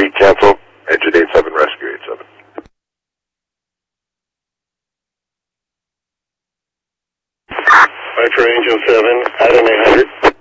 3, cancel. Exit 87, rescue 87. Right for Angel 7, Adam 800.